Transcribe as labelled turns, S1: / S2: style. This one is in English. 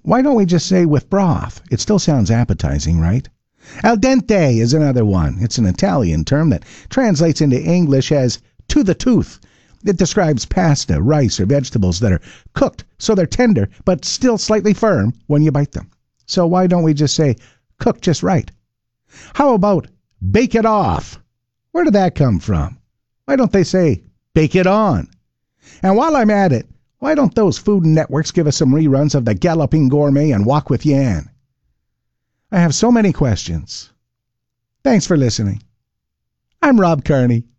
S1: Why don't we just say with broth? It still sounds appetizing, right? Al dente is another one. It's an Italian term that translates into English as to the tooth. It describes pasta, rice, or vegetables that are cooked so they're tender but still slightly firm when you bite them. So why don't we just say cooked just right? How about bake it off? Where did that come from? Why don't they say bake it on? And while I'm at it, why don't those food networks give us some reruns of The Galloping Gourmet and Walk with Yan? I have so many questions. Thanks for listening. I'm Rob Carney.